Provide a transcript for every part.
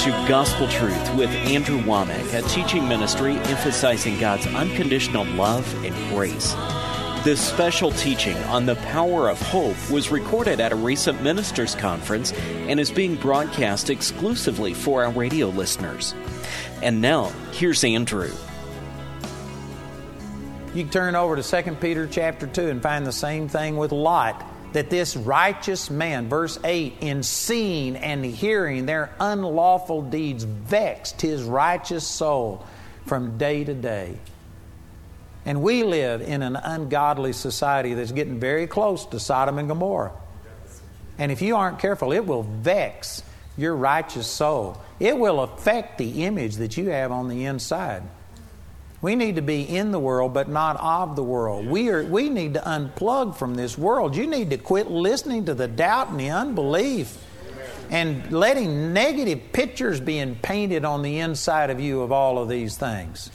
to Gospel Truth with Andrew Womack, a teaching ministry emphasizing God's unconditional love and grace. This special teaching on the power of hope was recorded at a recent ministers' conference and is being broadcast exclusively for our radio listeners. And now, here's Andrew. You can turn over to 2 Peter chapter 2 and find the same thing with Lot. That this righteous man, verse 8, in seeing and hearing their unlawful deeds vexed his righteous soul from day to day. And we live in an ungodly society that's getting very close to Sodom and Gomorrah. And if you aren't careful, it will vex your righteous soul. It will affect the image that you have on the inside. We need to be in the world, but not of the world. We need to unplug from this world. You need to quit listening to the doubt and the unbelief and letting negative pictures being painted on the inside of you of all of these things.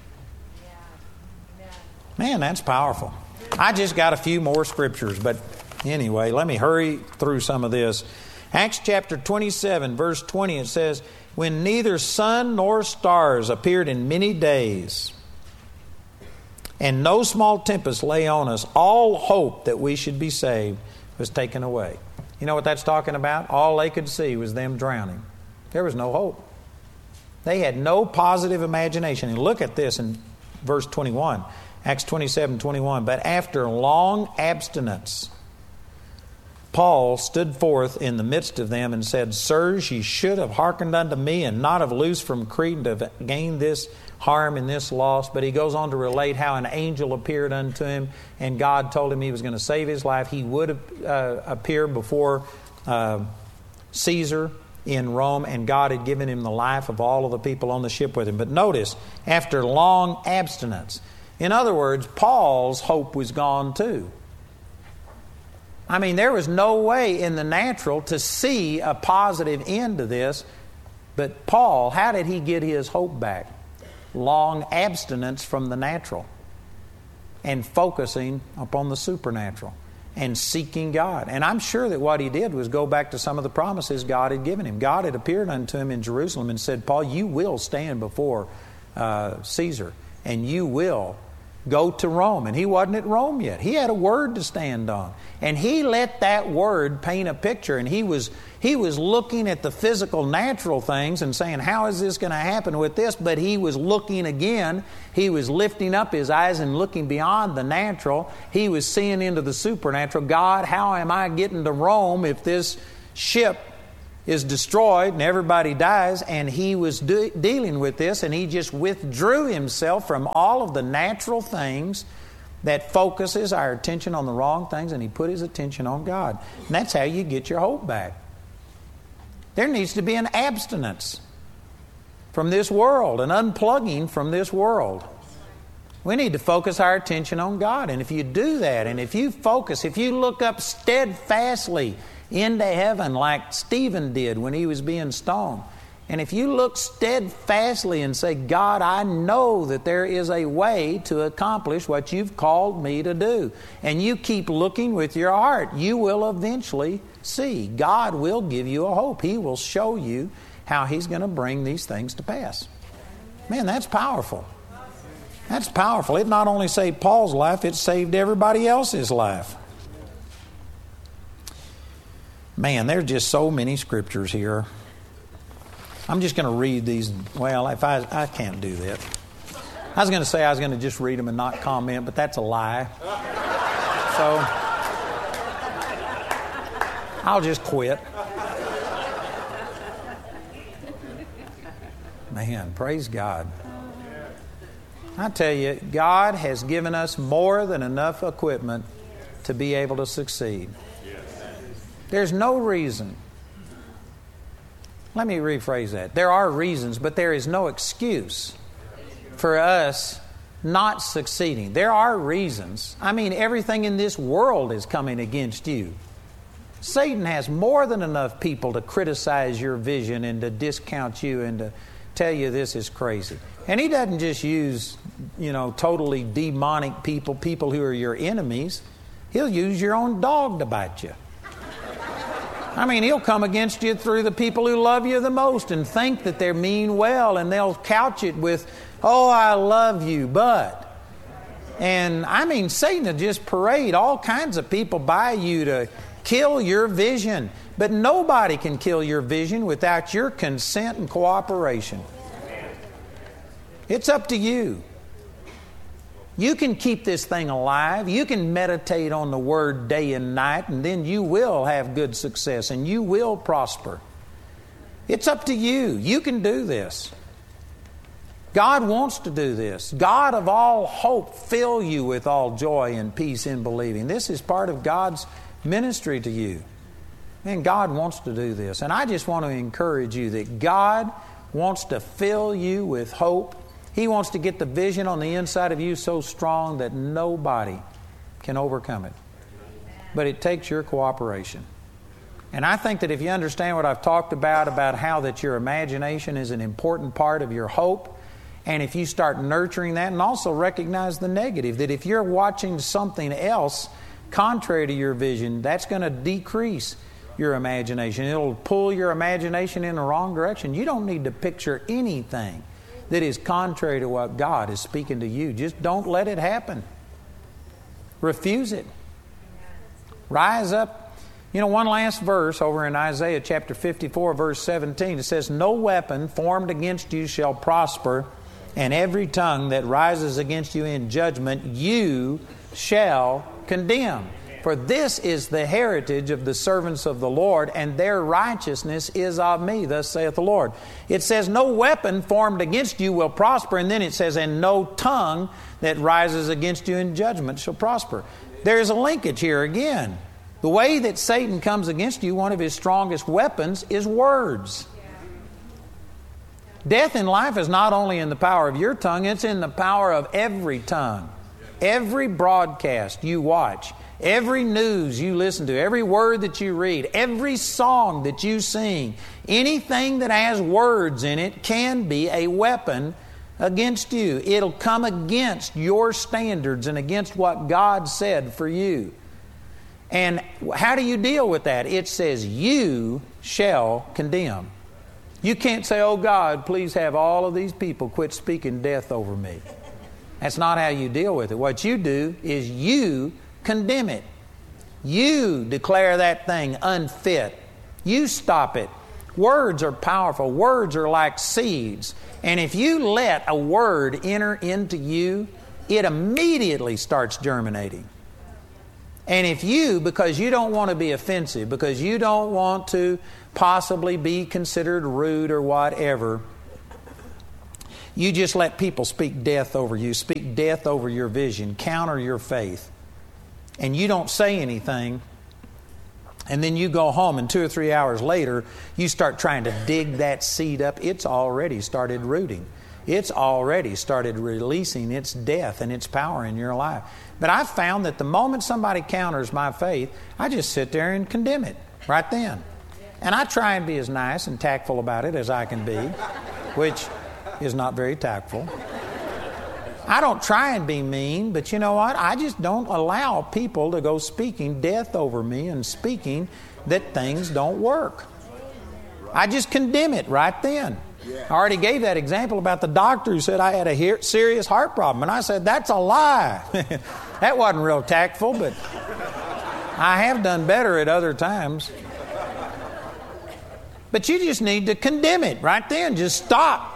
Man, that's powerful. I just got a few more scriptures, but anyway, let me hurry through some of this. Acts chapter 27, verse 20, it says, when neither sun nor stars appeared in many days, and no small tempest lay on us, all hope that we should be saved was taken away. You know what that's talking about? All they could see was them drowning. There was no hope. They had no positive imagination. And look at this in verse 21, Acts 27:21. But after long abstinence, Paul stood forth in the midst of them and said, Sirs, ye should have hearkened unto me, and not have loosed from Crete, and have gained this harm and this loss. But he goes on to relate how an angel appeared unto him, and God told him he was going to save his life. He would appear before Caesar in Rome, and God had given him the life of all of the people on the ship with him. But notice, after long abstinence. In other words, Paul's hope was gone too. I mean, there was no way in the natural to see a positive end to this. But Paul, how did he get his hope back? Long abstinence from the natural and focusing upon the supernatural and seeking God. And I'm sure that what he did was go back to some of the promises God had given him. God had appeared unto him in Jerusalem and said, Paul, you will stand before Caesar, and you will go to Rome. And he wasn't at Rome yet. He had a word to stand on. And he let that word paint a picture. And he was looking at the physical, natural things and saying, how is this going to happen with this? But he was looking again. He was lifting up his eyes and looking beyond the natural. He was seeing into the supernatural. God, how am I getting to Rome if this ship is destroyed and everybody dies? And he was dealing with this, and he just withdrew himself from all of the natural things that focuses our attention on the wrong things, and he put his attention on God. And that's how you get your hope back. There needs to be an abstinence from this world, an unplugging from this world. We need to focus our attention on God. And if you do that, and if you focus, if you look up steadfastly into heaven like Stephen did when he was being stoned, and if you look steadfastly and say, God, I know that there is a way to accomplish what you've called me to do, and you keep looking with your heart, you will eventually see. God will give you a hope. He will show you how He's going to bring these things to pass. Man, that's powerful. That's powerful. It not only saved Paul's life, it saved everybody else's life. Man, there's just so many scriptures here. I'm just going to read these. Well, if I can't do that. I was going to say I was going to just read them and not comment, but that's a lie. So I'll just quit. Man, praise God. I tell you, God has given us more than enough equipment to be able to succeed. There's no reason. Let me rephrase that. There are reasons, but there is no excuse for us not succeeding. There are reasons. I mean, everything in this world is coming against you. Satan has more than enough people to criticize your vision and to discount you and to tell you this is crazy. And he doesn't just use, totally demonic people who are your enemies. He'll use your own dog to bite you. I mean, he'll come against you through the people who love you the most and think that they're mean well, and they'll couch it with, oh, I love you, but. And I mean, Satan will just parade all kinds of people by you to kill your vision. But nobody can kill your vision without your consent and cooperation. It's up to you. You can keep this thing alive. You can meditate on the Word day and night, and then you will have good success and you will prosper. It's up to you. You can do this. God wants to do this. God of all hope, fill you with all joy and peace in believing. This is part of God's ministry to you. And God wants to do this. And I just want to encourage you that God wants to fill you with hope. He wants to get the vision on the inside of you so strong that nobody can overcome it. But it takes your cooperation. And I think that if you understand what I've talked about how that your imagination is an important part of your hope, and if you start nurturing that and also recognize the negative, that if you're watching something else contrary to your vision, that's going to decrease your imagination. It'll pull your imagination in the wrong direction. You don't need to picture anything that is contrary to what God is speaking to you. Just don't let it happen. Refuse it. Rise up. One last verse over in Isaiah chapter 54, verse 17. It says, no weapon formed against you shall prosper, and every tongue that rises against you in judgment you shall condemn. For this is the heritage of the servants of the Lord, and their righteousness is of me, thus saith the Lord. It says, no weapon formed against you will prosper, and then it says, and no tongue that rises against you in judgment shall prosper. There's a linkage here again. The way that Satan comes against you, one of his strongest weapons is words. Death in life is not only in the power of your tongue, it's in the power of every tongue. Every broadcast you watch, every news you listen to, every word that you read, every song that you sing, anything that has words in it can be a weapon against you. It'll come against your standards and against what God said for you. And how do you deal with that? It says, you shall condemn. You can't say, oh God, please have all of these people quit speaking death over me. That's not how you deal with it. What you do is you condemn it. You declare that thing unfit. You stop it. Words are powerful. Words are like seeds. And if you let a word enter into you, it immediately starts germinating. And if you, because you don't want to be offensive, because you don't want to possibly be considered rude or whatever, you just let people speak death over you, speak death over your vision, counter your faith, and you don't say anything, and then you go home and 2 or 3 hours later, you start trying to dig that seed up, it's already started rooting. It's already started releasing its death and its power in your life. But I've found that the moment somebody counters my faith, I just sit there and condemn it right then. And I try and be as nice and tactful about it as I can be, which is not very tactful. I don't try and be mean, but you know what? I just don't allow people to go speaking death over me and speaking that things don't work. I just condemn it right then. I already gave that example about the doctor who said I had a serious heart problem. And I said, that's a lie. That wasn't real tactful, but I have done better at other times. But you just need to condemn it right then. Just stop.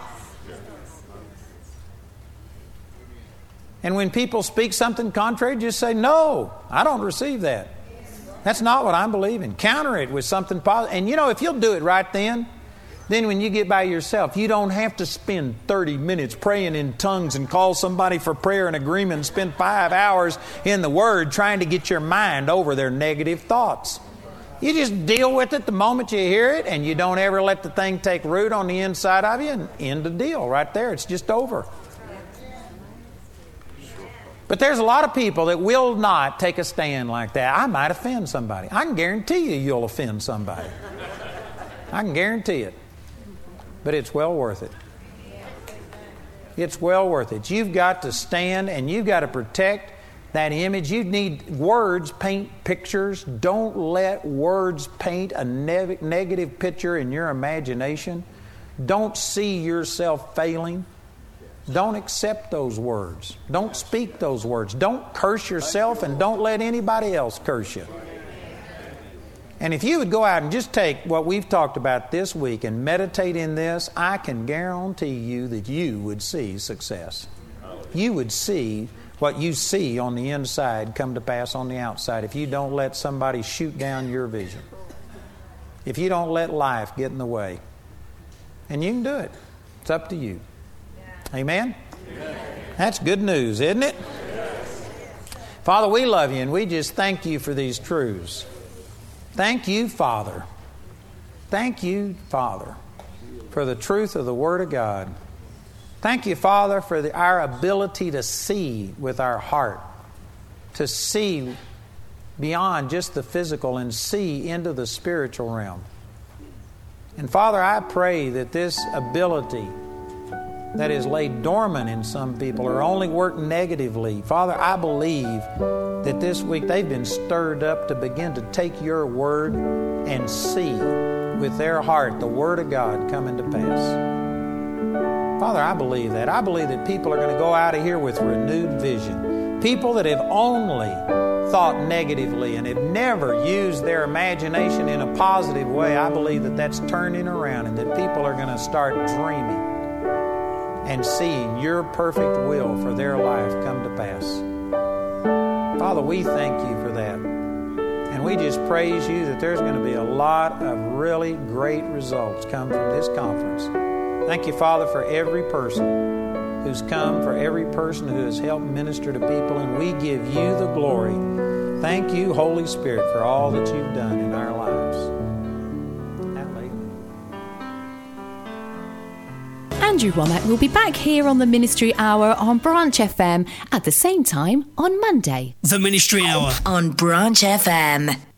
And when people speak something contrary, just say, no, I don't receive that. That's not what I'm believing. Counter it with something positive. And if you'll do it right then when you get by yourself, you don't have to spend 30 minutes praying in tongues and call somebody for prayer and agreement and spend 5 hours in the Word trying to get your mind over their negative thoughts. You just deal with it the moment you hear it, and you don't ever let the thing take root on the inside of you, and end the deal right there. It's just over. But there's a lot of people that will not take a stand like that. I might offend somebody. I can guarantee you'll offend somebody. I can guarantee it. But it's well worth it. It's well worth it. You've got to stand and you've got to protect that image. You need words paint pictures. Don't let words paint a negative picture in your imagination. Don't see yourself failing. Don't accept those words. Don't speak those words. Don't curse yourself, and don't let anybody else curse you. And if you would go out and just take what we've talked about this week and meditate in this, I can guarantee you that you would see success. You would see what you see on the inside come to pass on the outside if you don't let somebody shoot down your vision. If you don't let life get in the way. And you can do it. It's up to you. Amen? That's good news, isn't it? Father, we love you, and we just thank you for these truths. Thank you, Father. Thank you, Father, for the truth of the Word of God. Thank you, Father, for our ability to see with our heart, to see beyond just the physical and see into the spiritual realm. And Father, I pray that this ability that is laid dormant in some people or only work negatively, Father, I believe that this week they've been stirred up to begin to take your word and see with their heart the Word of God coming to pass. Father, I believe that. I believe that people are going to go out of here with renewed vision. People that have only thought negatively and have never used their imagination in a positive way, I believe that that's turning around and that people are going to start dreaming and seeing your perfect will for their life come to pass. Father, we thank you for that. And we just praise you that there's going to be a lot of really great results come from this conference. Thank you, Father, for every person who's come, for every person who has helped minister to people, and we give you the glory. Thank you, Holy Spirit, for all that you've done in our lives. Andrew Wommack will be back here on the Ministry Hour on Branch FM at the same time on Monday. The Ministry Hour on Branch FM.